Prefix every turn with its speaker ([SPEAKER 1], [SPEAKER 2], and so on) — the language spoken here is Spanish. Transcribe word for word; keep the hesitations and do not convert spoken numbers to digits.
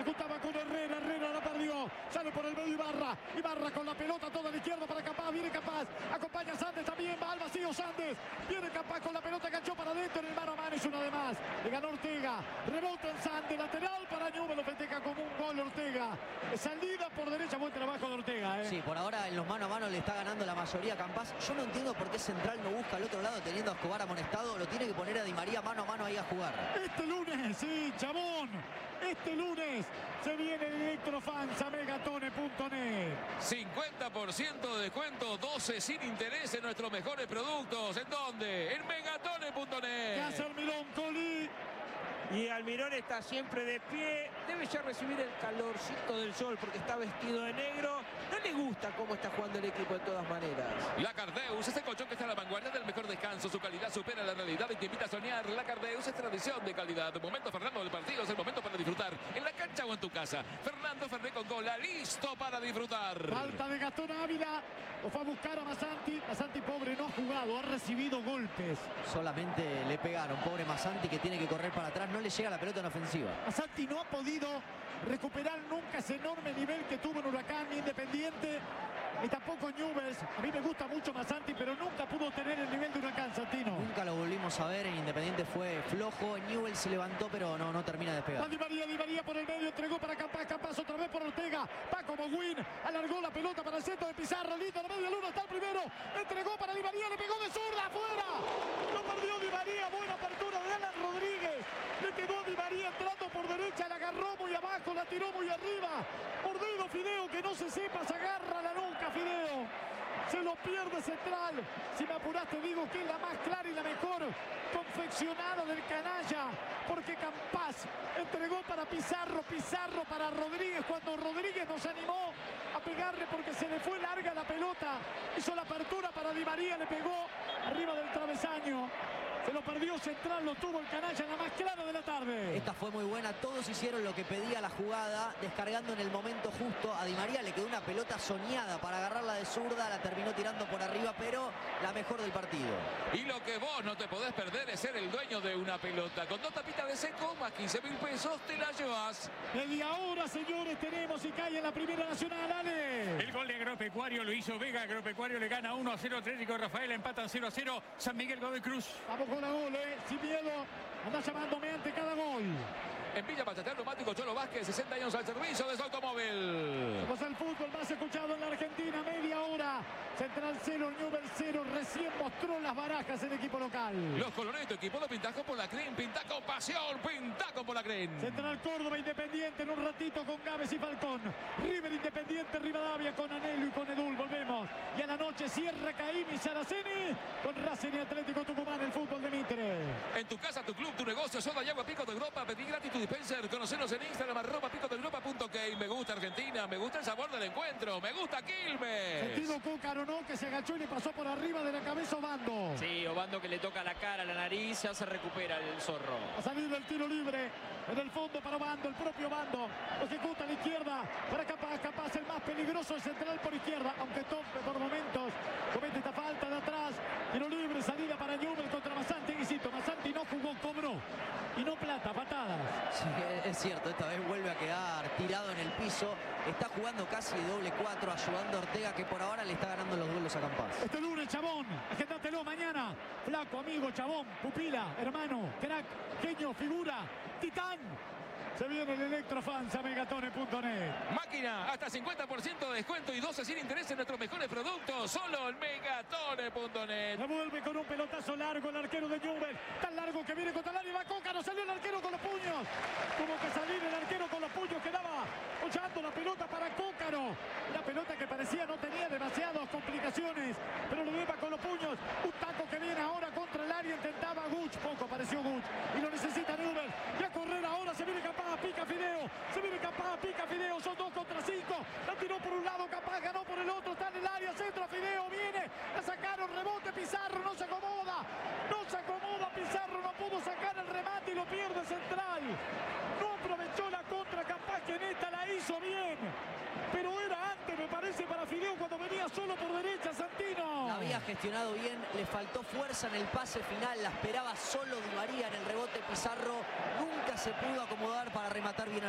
[SPEAKER 1] Se juntaba con Herrera. Herrera la perdió. Sale por el medio Ibarra. Ibarra con la pelota toda a la izquierda para Capaz. Viene Capaz. Acompaña a Sandes también. Va al vacío Sandes. Viene Capaz con la pelota. Ganchó para adentro. En el mano a mano es una de más. Le ganó Ortega. Rebota en Sandes. Lateral para Newell. Lo festeja como un gol Ortega. Salida por derecha. Buen trabajo de Ortega. ¿eh?
[SPEAKER 2] Sí, por ahora en los mano a mano le está ganando la mayoría a Campas. Yo no entiendo por qué Central no busca al otro lado teniendo a Escobar amonestado. Lo tiene que poner a Di María mano a mano ahí a jugar.
[SPEAKER 1] Este lunes, sí, Chabón. Este lunes se viene el Electrofans a megatone punto net.
[SPEAKER 3] cincuenta por ciento de descuento, doce sin interés en nuestros mejores productos. ¿En dónde? En megatone punto net.
[SPEAKER 1] ¿Qué hace Almirón Colí?
[SPEAKER 4] Y Almirón está siempre de pie. Debe ya recibir el calorcito del sol porque está vestido de negro. No le gusta cómo está jugando el equipo de todas maneras.
[SPEAKER 3] La Cardeus, ese colchón que está a la vanguardia del mejor descanso. Su calidad supera la realidad y te invita a soñar. La Cardeus es tradición de calidad. Momento Fernando del partido, es el momento para disfrutar. En la cancha o en tu casa. Fernando Ferné con cola, listo para disfrutar.
[SPEAKER 1] Falta de Gastón Ávila. Lo fue a buscar a Masanti. Masanti, pobre, no ha jugado, ha recibido golpes.
[SPEAKER 2] Solamente le pegaron, pobre Masanti, que tiene que correr para atrás. No le llega la pelota en ofensiva.
[SPEAKER 1] Masanti no ha podido recuperar nunca ese enorme nivel que tuvo en Huracán ni Independiente, ni tampoco Newell's. A mí me gusta mucho Masanti, pero nunca pudo tener el nivel de Huracán, Santino.
[SPEAKER 2] Nunca lo volvimos a ver. En Independiente fue flojo. Newell's se levantó, pero no, no termina de despegar.
[SPEAKER 1] Va Di María, Di María por el medio, entregó para Campas, Campas otra vez por Ortega. Paco Moguín alargó la pelota para el centro de Pizarro. Lindo, la media luna está el primero. Entregó para Di María, le pegó de zurda, afuera. Lo perdió Di María, buena apertura de Alan Rodríguez. Le quedó Di María entrando por derecha, la agarró muy abajo, la tiró muy arriba. Mordido Fideo, que no se sepa, se agarra la nuca Fideo. Se lo pierde Central. Si me apuras te digo que es la más clara y la mejor confeccionada del canalla. Porque Campas entregó para Pizarro, Pizarro para Rodríguez. Cuando Rodríguez nos animó a pegarle porque se le fue larga la pelota. Hizo la apertura para Di María, le pegó arriba del travesaño. Se lo perdió Central, lo tuvo el canalla en la más clara de la tarde.
[SPEAKER 2] Esta fue muy buena, todos hicieron lo que pedía la jugada, descargando en el momento justo. A Di María le quedó una pelota soñada para agarrarla de zurda, la terminó tirando por arriba, pero la mejor del partido.
[SPEAKER 3] Y lo que vos no te podés perder es ser el dueño de una pelota. Con dos tapitas de seco, más quince mil pesos, te la llevas.
[SPEAKER 1] Media hora, señores, tenemos y cae en la Primera Nacional, Ale.
[SPEAKER 5] El gol de Agropecuario lo hizo Vega. Agropecuario le gana uno a cero. Atlético Rafael empatan cero a cero. San Miguel Godoy Cruz.
[SPEAKER 1] Vamos con la gol, eh. Sin miedo. Anda llamándome ante cada gol.
[SPEAKER 3] En Villa Pachatel, neumático Cholo Vázquez, sesenta años al servicio de su automóvil.
[SPEAKER 1] Somos el fútbol más escuchado en la Argentina. Media hora. Central cero, Newell's cero. Recién mostró las barajas el equipo local.
[SPEAKER 3] Los colores de tu equipo lo pintás con Polacren. Pintá con pasión, pintá con Polacren.
[SPEAKER 1] Central Córdoba, Independiente en un ratito con Gámez y Falcón. River, Independiente, Rivadavia con Anelo y con Edul. Volvemos. Y a la noche cierra Caín y Saraceni con Racing y Atlético Tucumán, el fútbol de Mitre.
[SPEAKER 3] En tu casa, tu club, tu negocio, soda y agua Pico de Europa. Pedí gratis tu dispenser. Conocenos en Instagram, arroba pico de europa punto k. Me gusta Argentina, me gusta el sabor del encuentro, me gusta Quilmes.
[SPEAKER 1] Sentido Cócaro, ¿no? Que se agachó y le pasó por arriba de la cabeza Obando.
[SPEAKER 4] Sí, Obando que le toca la cara, la nariz, ya se recupera el zorro.
[SPEAKER 1] A salir del tiro libre. En el fondo para Obando, el propio Obando. Ejecuta a la izquierda para Capaz. Capaz el más peligroso Central por izquierda. Aunque tope por momentos. Comete esta falta de atrás. Tiro libre, salida para Newell contra Masanti. Insisto, Masanti no jugó, cobró. Y no plata, patadas.
[SPEAKER 2] Sí, es cierto, esta vez vuelve a quedar tirado en el piso. Está jugando casi de doble cuatro, ayudando a Ortega, que por ahora le está ganando los duelos a Campas.
[SPEAKER 1] Este lunes, Chabón, agéntatelo mañana. Flaco, amigo, Chabón, pupila, hermano, crack, genio, figura, titán. Se viene el Electrofans a megatone punto net.
[SPEAKER 3] Máquina, hasta cincuenta por ciento de descuento y doce sin interés en nuestros mejores productos. Solo en megatone punto net.
[SPEAKER 1] Revuelve con un pelotazo largo el arquero de Newell. Tan largo que viene contra el área. Va Cócaro, salió el arquero con los puños. Tuvo que salir el arquero con los puños. Quedaba hollando la pelota para Cócaro. La pelota que parecía no tenía demasiadas complicaciones, pero lo lleva con los puños. Un taco que viene ahora contra el área. Intentaba Guch. Poco apareció Guch. Y lo necesita Newell. Y a correr ahora. Se viene Capaz. Pica Fideo. Se viene Capaz. Pica Fideo. Son dos contra cinco. La tiró por un lado. Capaz ganó por el otro. Está en el área. Centro. Fideo viene. La sacaron. Rebote. Pizarro. No se acomoda. No se acomoda. Pizarro no pudo sacar el remate y lo pierde Central. No aprovechó la contra. Capaz que en esta la hizo bien. Pero era antes, me parece, para Fideo cuando venía solo por derecha, Santino.
[SPEAKER 2] La había gestionado bien, le faltó fuerza en el pase final, la esperaba solo Di María en el rebote. Pizarro nunca se pudo acomodar para rematar bien.